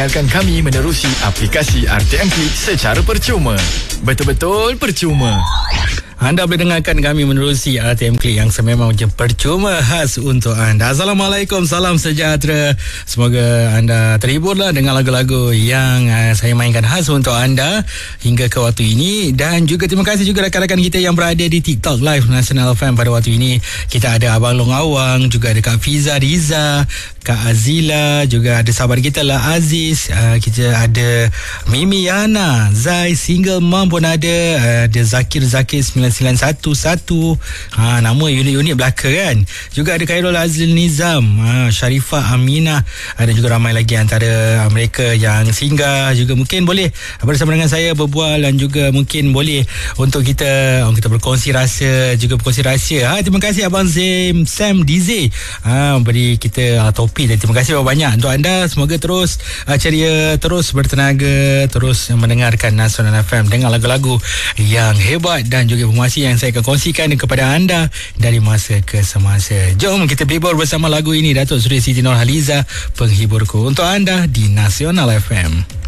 dengarkan kami menerusi aplikasi RTM Klik secara percuma. Betul-betul percuma. Anda boleh dengarkan kami menerusi RTM Klik yang sememang macam percuma khas untuk anda. Assalamualaikum, salam sejahtera. Semoga anda terhiburlah dengan lagu-lagu yang saya mainkan khas untuk anda hingga ke waktu ini. Dan juga terima kasih juga rakan-rakan kita yang berada di TikTok Live Nasional FM pada waktu ini. Kita ada Abang Long Awang, juga ada Kak Fiza Riza, Kak Azila, juga ada sahabat kita lah Aziz, kita ada Mimi Yana, Zai Single Mom pun ada Zakir 9911. Nama unik-unik belaka kan. Juga ada Khairul Azil Nizam, Sharifah Aminah, ada juga ramai lagi antara mereka yang singgah. Juga mungkin boleh bersama dengan saya berbual dan juga mungkin boleh untuk kita berkongsi rasa, juga berkongsi rahsia. Terima kasih Abang Sam DZ beri kita topik, dan terima kasih banyak untuk anda. Semoga terus ceria, terus bertenaga, terus mendengarkan Nasional FM dengan lagu-lagu yang hebat dan juga informasi yang saya akan kongsikan kepada anda dari masa ke semasa. Jom kita berhibur bersama lagu ini, Datuk Seri Siti Nurhaliza, penghiburku, untuk anda di Nasional FM.